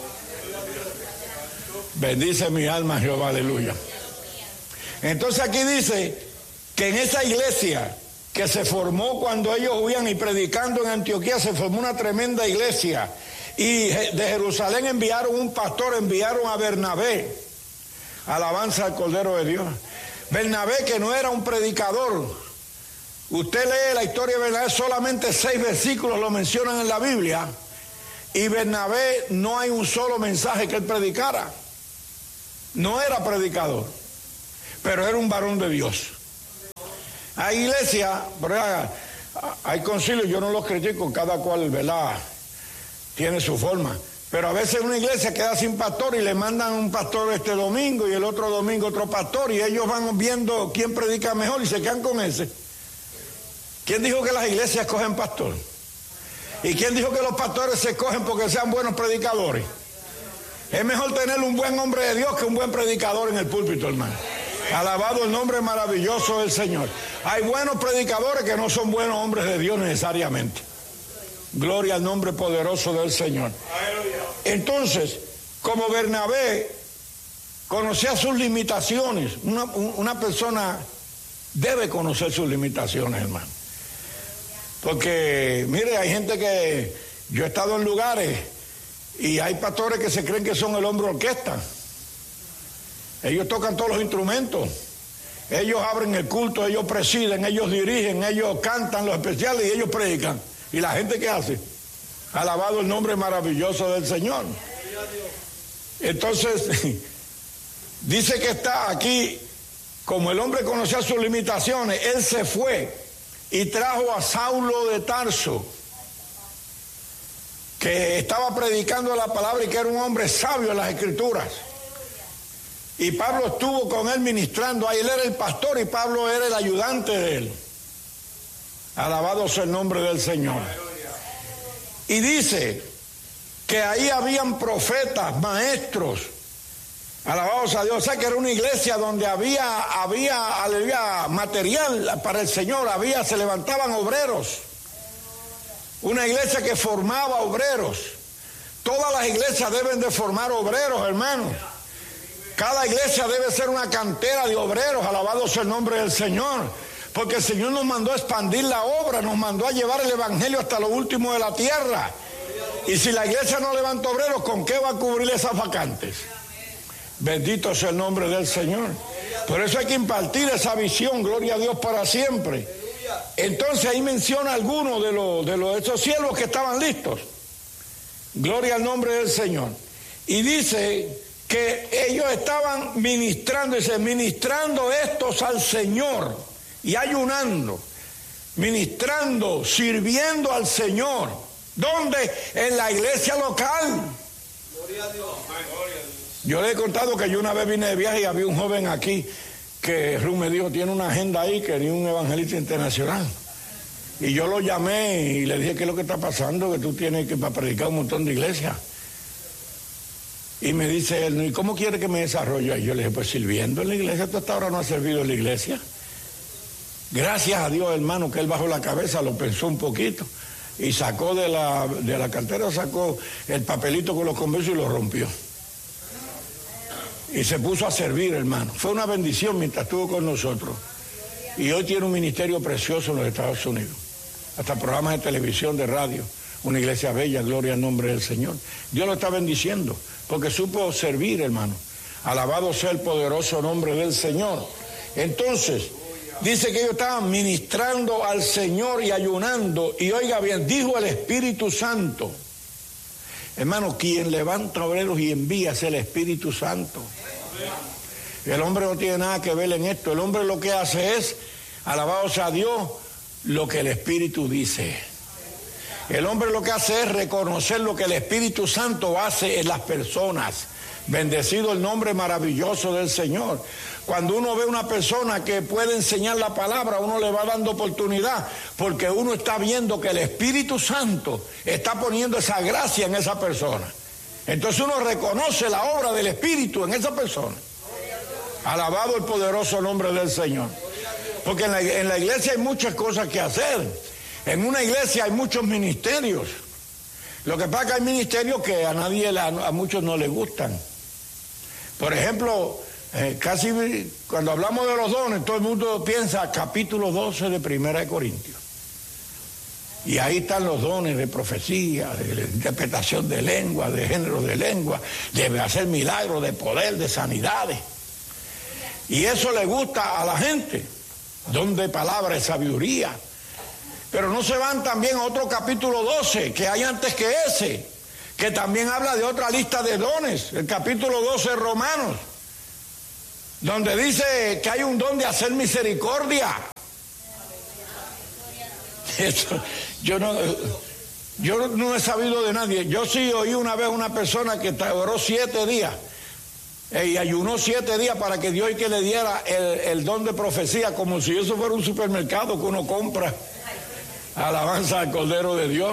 Bendice mi alma, Jehová, aleluya. Entonces aquí dice que en esa iglesia que se formó cuando ellos huían y predicando en Antioquía, se formó una tremenda iglesia. Y de Jerusalén enviaron un pastor, enviaron a Bernabé. Alabanza al Cordero de Dios. Bernabé, que no era un predicador. Usted lee la historia de Bernabé, solamente seis versículos lo mencionan en la Biblia. Y Bernabé no hay un solo mensaje que él predicara. No era predicador, pero era un varón de Dios. Hay iglesia, hay concilios, yo no los critico, cada cual, ¿verdad?, tiene su forma. Pero a veces una iglesia queda sin pastor y le mandan un pastor este domingo y el otro domingo otro pastor y ellos van viendo quién predica mejor y se quedan con ese. ¿Quién dijo que las iglesias escogen pastor? ¿Y quién dijo que los pastores se escogen porque sean buenos predicadores? Es mejor tener un buen hombre de Dios que un buen predicador en el púlpito, hermano. Alabado el nombre maravilloso del Señor. Hay buenos predicadores que no son buenos hombres de Dios necesariamente. Gloria al nombre poderoso del Señor. Entonces, como Bernabé conocía sus limitaciones, una, una persona debe conocer sus limitaciones, hermano. Porque, mire, hay gente que, yo he estado en lugares y hay pastores que se creen que son el hombre orquesta. Ellos tocan todos los instrumentos, ellos abren el culto, ellos presiden, ellos dirigen, ellos cantan los especiales y ellos predican. ¿Y la gente qué hace? Alabado el nombre maravilloso del Señor. Entonces, dice que está aquí, como el hombre conocía sus limitaciones, él se fue y trajo a Saulo de Tarso, que estaba predicando la palabra y que era un hombre sabio en las Escrituras. Y Pablo estuvo con él ministrando, ahí él era el pastor y Pablo era el ayudante de él. Alabado sea el nombre del Señor. Y dice que ahí habían profetas, maestros. Alabado sea Dios. O sea que era una iglesia donde había, había, había material para el Señor, había, se levantaban obreros. Una iglesia que formaba obreros. Todas las iglesias deben de formar obreros, hermanos. Cada iglesia debe ser una cantera de obreros. Alabado sea el nombre del Señor. Porque el Señor nos mandó a expandir la obra, nos mandó a llevar el evangelio hasta lo último de la tierra. Y si la iglesia no levanta obreros, ¿con qué va a cubrir esas vacantes? Bendito sea el nombre del Señor. Por eso hay que impartir esa visión, gloria a Dios para siempre. Entonces ahí menciona algunos de los de los, esos siervos que estaban listos. Gloria al nombre del Señor. Y dice que ellos estaban ministrando, dice, ministrando estos al Señor. Y ayunando, ministrando, sirviendo al Señor. ¿Dónde? En la iglesia local. Gloria a Dios. Yo le he contado que yo una vez vine de viaje y había un joven aquí que Ruth me dijo, tiene una agenda ahí, quería un evangelista internacional. Y yo lo llamé y le dije, ¿qué es lo que está pasando? Que tú tienes que para predicar un montón de iglesias. Y me dice él, ¿y cómo quiere que me desarrolle? Y yo le dije, pues sirviendo en la iglesia. ¿Tú hasta ahora no has servido en la iglesia? Gracias a Dios, hermano, que él bajó la cabeza, lo pensó un poquito y sacó de la, de la cartera, sacó el papelito con los conversos y lo rompió. Y se puso a servir, hermano. Fue una bendición mientras estuvo con nosotros. Y hoy tiene un ministerio precioso en los Estados Unidos. Hasta programas de televisión, de radio. Una iglesia bella, gloria al nombre del Señor. Dios lo está bendiciendo porque supo servir, hermano. Alabado sea el poderoso nombre del Señor. Entonces, dice que ellos estaban ministrando al Señor y ayunando. Y oiga bien, dijo el Espíritu Santo. Hermano, quien levanta obreros y envía es el Espíritu Santo. El hombre no tiene nada que ver en esto. El hombre lo que hace es, alabado sea Dios, lo que el Espíritu dice. El hombre lo que hace es reconocer lo que el Espíritu Santo hace en las personas. Bendecido el nombre maravilloso del Señor. Cuando uno ve una persona que puede enseñar la palabra, uno le va dando oportunidad, porque uno está viendo que el Espíritu Santo está poniendo esa gracia en esa persona. Entonces uno reconoce la obra del Espíritu en esa persona. Alabado el poderoso nombre del Señor. Porque en la, en la iglesia hay muchas cosas que hacer. En una iglesia hay muchos ministerios. Lo que pasa es que hay ministerios que a nadie, a muchos no les gustan. Por ejemplo, eh, casi cuando hablamos de los dones, todo el mundo piensa capítulo doce de Primera de Corintios. Y ahí están los dones de profecía, de interpretación de lengua, de género de lengua, de hacer milagros, de poder, de sanidades. Y eso le gusta a la gente, don de palabra, de sabiduría. Pero no se van también a otro capítulo doce, que hay antes que ese, que también habla de otra lista de dones, el capítulo doce de Romanos, donde dice que hay un don de hacer misericordia. Eso, yo no, yo no he sabido de nadie. Yo sí oí una vez una persona que oró siete días y ayunó siete días para que Dios y que le diera el, el don de profecía, como si eso fuera un supermercado que uno compra. Alabanza al Cordero de Dios.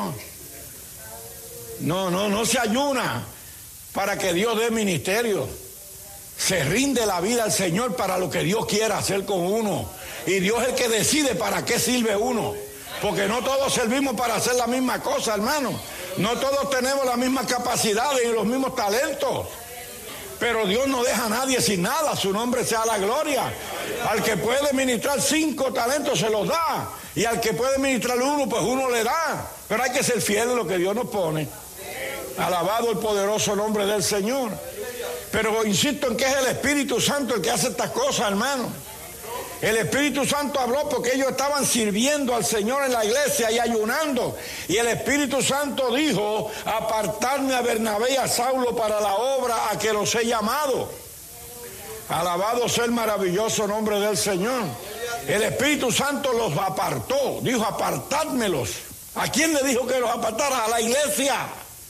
No, no, no se ayuna para que Dios dé ministerio. Se rinde la vida al Señor para lo que Dios quiera hacer con uno. Y Dios es el que decide para qué sirve uno. Porque no todos servimos para hacer la misma cosa, hermano. No todos tenemos las mismas capacidades y los mismos talentos. Pero Dios no deja a nadie sin nada, su nombre sea la gloria. Al que puede ministrar cinco talentos se los da. Y al que puede ministrar uno, pues uno le da. Pero hay que ser fiel a lo que Dios nos pone. Alabado el poderoso nombre del Señor. Pero insisto en que es el Espíritu Santo el que hace estas cosas, hermano. El Espíritu Santo habló porque ellos estaban sirviendo al Señor en la iglesia y ayunando. Y el Espíritu Santo dijo, apartarme a Bernabé y a Saulo para la obra a que los he llamado. Alabado sea el maravilloso nombre del Señor. El Espíritu Santo los apartó, dijo apartádmelos. ¿A quién le dijo que los apartara? A la iglesia.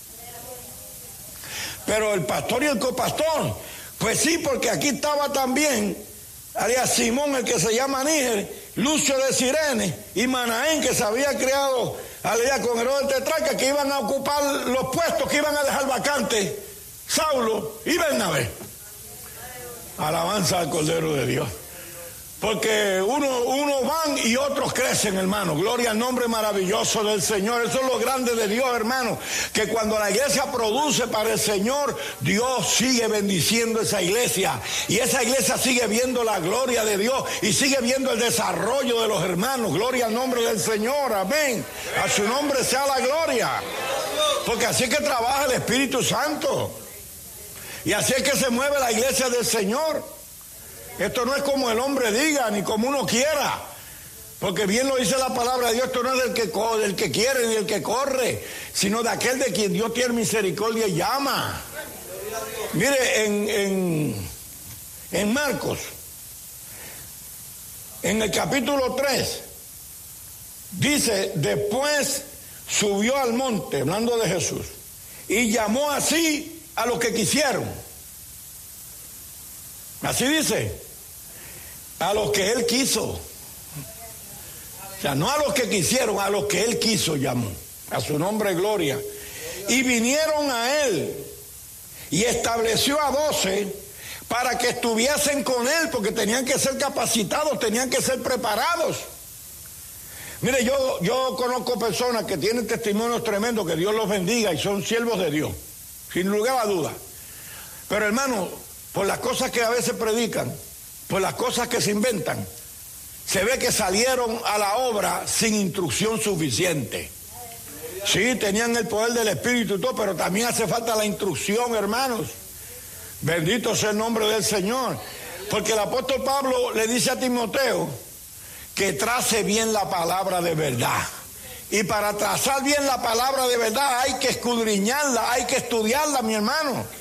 Pero el pastor y el copastor, pues sí, porque aquí estaba también alias Simón, el que se llama Níger, Lucio de Cirene y Manaén, que se había creado alias con Herodes Tetrarca, que iban a ocupar los puestos, que iban a dejar vacantes, Saulo y Bernabé. Alabanza al Cordero de Dios. Porque uno, uno van y otros crecen, hermano. Gloria al nombre maravilloso del Señor. Eso es lo grande de Dios, hermano. Que cuando la iglesia produce para el Señor, Dios sigue bendiciendo esa iglesia. Y esa iglesia sigue viendo la gloria de Dios y sigue viendo el desarrollo de los hermanos. Gloria al nombre del Señor. Amén. A su nombre sea la gloria. Porque así es que trabaja el Espíritu Santo. Y así es que se mueve la iglesia del Señor. Esto no es como el hombre diga, ni como uno quiera. Porque bien lo dice la palabra de Dios, esto no es del que, del que quiere ni del que corre, sino de aquel de quien Dios tiene misericordia y llama. Mire, en, en, en Marcos, en el capítulo tres, dice, después subió al monte, hablando de Jesús, y llamó así a los que quisieron. Así dice. A los que él quiso. O sea, no a los que quisieron, a los que él quiso llamó. A su nombre gloria. Y vinieron a él y estableció a doce para que estuviesen con él, porque tenían que ser capacitados, tenían que ser preparados. Mire, yo, yo conozco personas que tienen testimonios tremendos, que Dios los bendiga y son siervos de Dios, sin lugar a duda. Pero hermano, por las cosas que a veces predican, por las cosas que se inventan, se ve que salieron a la obra sin instrucción suficiente. Sí, tenían el poder del Espíritu y todo, pero también hace falta la instrucción, hermanos. Bendito sea el nombre del Señor. Porque el apóstol Pablo le dice a Timoteo que trace bien la palabra de verdad. Y para trazar bien la palabra de verdad hay que escudriñarla, hay que estudiarla, mi hermano.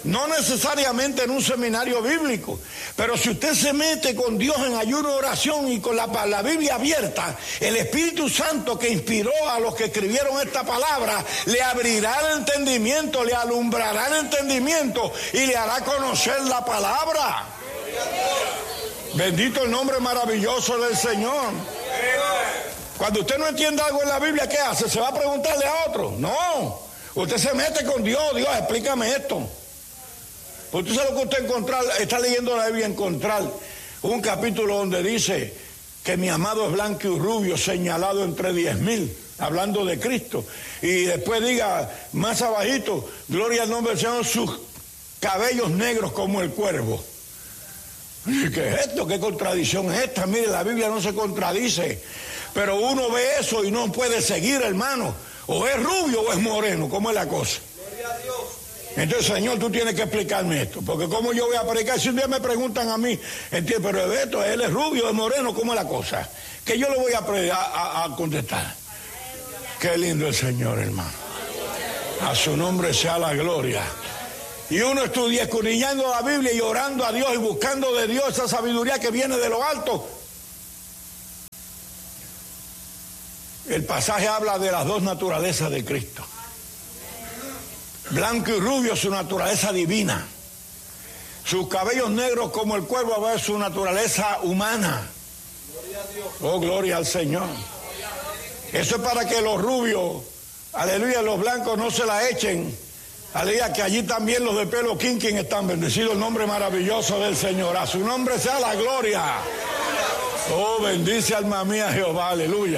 No necesariamente en un seminario bíblico, pero si usted se mete con Dios en ayuno de oración y con la, la Biblia abierta, el Espíritu Santo que inspiró a los que escribieron esta palabra, le abrirá el entendimiento, le alumbrará el entendimiento y le hará conocer la palabra. Bendito el nombre maravilloso del Señor. Cuando usted no entiende algo en la Biblia, ¿qué hace? ¿Se va a preguntarle a otro? No, usted se mete con Dios. Dios, explícame esto. Usted sabe lo que usted encontrar, está leyendo la Biblia, encontrar un capítulo donde dice que mi amado es blanco y rubio, señalado entre diez mil, hablando de Cristo. Y después diga más abajito, gloria al nombre del Señor, sus cabellos negros como el cuervo. ¿Qué es esto? ¿Qué contradicción es esta? Mire, la Biblia no se contradice, pero uno ve eso y no puede seguir, hermano. O es rubio o es moreno, ¿cómo es la cosa? Gloria a Dios. Entonces, Señor, tú tienes que explicarme esto, porque como yo voy a predicar, si un día me preguntan a mí, entiendo, pero Beto, él es rubio, es moreno, ¿cómo es la cosa? Que yo le voy a, a, a contestar. Qué lindo el Señor, hermano. A su nombre sea la gloria. Y uno estudia escudriñando la Biblia y orando a Dios y buscando de Dios esa sabiduría que viene de lo alto. El pasaje habla de las dos naturalezas de Cristo. Blanco y rubio, su naturaleza divina. Sus cabellos negros como el cuervo, va a ver su naturaleza humana. Oh, gloria al Señor. Eso es para que los rubios, aleluya, los blancos no se la echen. Aleluya, que allí también los de pelo quinquín están bendecidos. El nombre maravilloso del Señor. A su nombre sea la gloria. Oh, bendice alma mía Jehová, aleluya.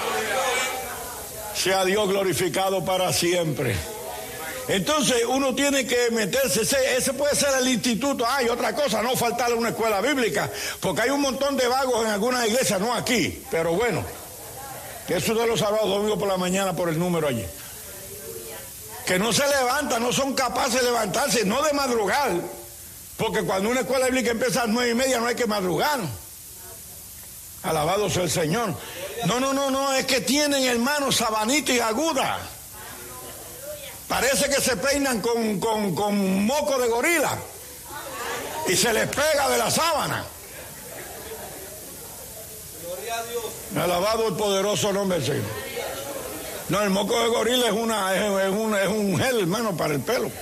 Sea Dios glorificado para siempre. Entonces uno tiene que meterse, ese, ese puede ser el instituto. Hay ah, otra cosa, no faltarle una escuela bíblica, porque hay un montón de vagos en algunas iglesias, no aquí, pero bueno, eso de los sábados, domingos por la mañana por el número allí, que no se levantan, no son capaces de levantarse, no de madrugar, porque cuando una escuela bíblica empieza a las nueve y media no hay que madrugar. Alabado sea el Señor. No, no, no, no, es que tienen, hermanos, sabanitis agudas. Parece que se peinan con, con, con moco de gorila y se les pega de la sábana. Gloria a Dios. Alabado el poderoso nombre del Señor. No, el moco de gorila es una es, es, un, es un gel, hermano, para el pelo.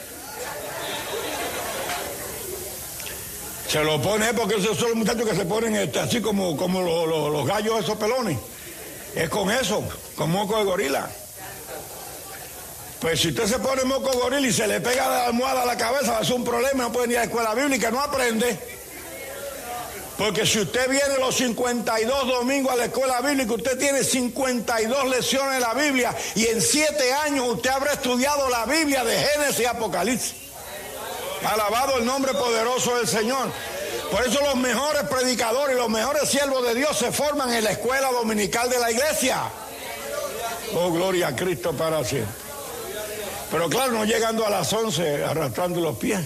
Se lo pone porque esos son los muchachos que se ponen este, así como, como los, los, los gallos esos pelones. Es con eso, con moco de gorila. Pues si usted se pone moco gorila y se le pega la almohada a la cabeza, va a ser un problema, no puede ir a la escuela bíblica, no aprende. Porque si usted viene los cincuenta y dos domingos a la escuela bíblica, usted tiene cincuenta y dos lecciones de la Biblia y en siete años usted habrá estudiado la Biblia de Génesis y Apocalipsis. Alabado el nombre poderoso del Señor. Por eso los mejores predicadores y los mejores siervos de Dios se forman en la escuela dominical de la iglesia. Oh, gloria a Cristo para siempre. Pero claro, no llegando a las once arrastrando los pies.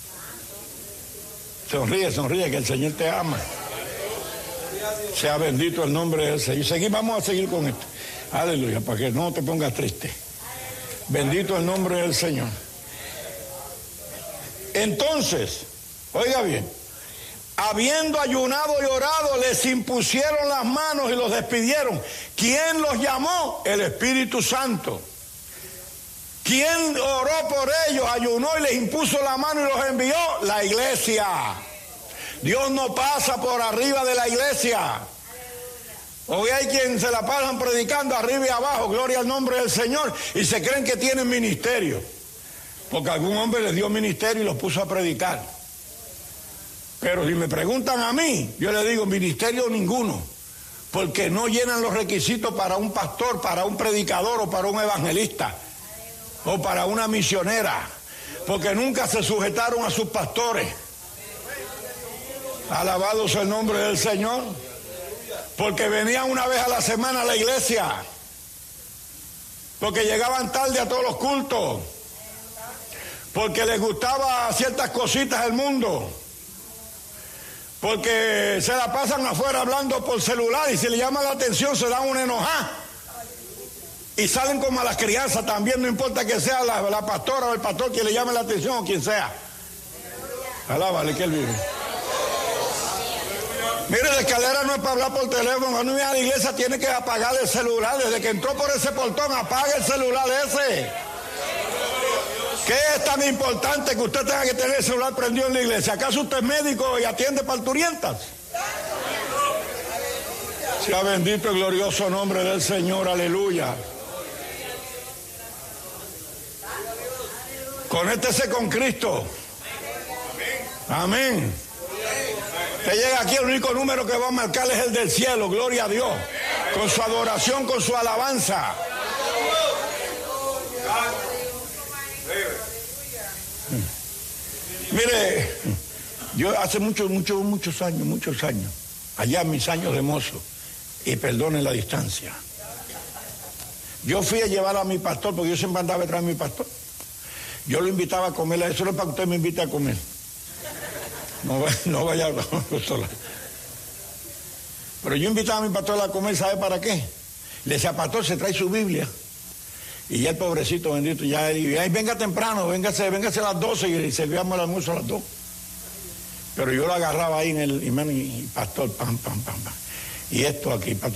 Sonríe, sonríe, que el Señor te ama. Sea bendito el nombre del Señor. Seguimos, vamos a seguir con esto. Aleluya, para que no te pongas triste. Bendito el nombre del Señor. Entonces, oiga bien, habiendo ayunado y orado, les impusieron las manos y los despidieron. ¿Quién los llamó? El Espíritu Santo. ¿Quién oró por ellos, ayunó y les impuso la mano y los envió? La iglesia. Dios no pasa por arriba de la iglesia. Hoy hay quien se la pasan predicando arriba y abajo, gloria al nombre del Señor, y se creen que tienen ministerio. Porque algún hombre les dio ministerio y los puso a predicar. Pero si me preguntan a mí, yo les digo, ministerio ninguno. Porque no llenan los requisitos para un pastor, para un predicador o para un evangelista. O para una misionera, porque nunca se sujetaron a sus pastores. Alabado sea el nombre del Señor. Porque venían una vez a la semana a la iglesia, porque llegaban tarde a todos los cultos, porque les gustaba ciertas cositas del mundo, porque se la pasan afuera hablando por celular y si le llama la atención se dan una enojada. Y salen como a las crianzas también, no importa que sea la, la pastora o el pastor que le llame la atención o quien sea. Alábale que Él vive. Mire, la escalera no es para hablar por teléfono. Cuando viene a la iglesia tiene que apagar el celular. Desde que entró por ese portón, apaga el celular ese. ¿Qué es tan importante que usted tenga que tener el celular prendido en la iglesia? ¿Acaso usted es médico y atiende parturientas? Sea bendito el glorioso nombre del Señor, aleluya. Conéctese con Cristo. Amén. Usted llega aquí, el único número que va a marcar es el del cielo, gloria a Dios. Con su adoración, con su alabanza. Mire, yo hace muchos, muchos, muchos años, muchos años, allá en mis años de mozo, y perdonen la distancia, yo fui a llevar a mi pastor, porque yo siempre andaba detrás de mi pastor. Yo lo invitaba a comer, eso no es para que usted me invite a comer. No, no vaya a sola. Pero yo invitaba a mi pastor a comer, ¿sabe para qué? Le decía, pastor, se trae su Biblia. Y ya el pobrecito bendito, ya él, ay, venga temprano, véngase, véngase a las doce y servíamos el almuerzo a las dos. Pero yo lo agarraba ahí en el, y, y pastor, pam, pam, pam, pam. Y esto aquí, pastor.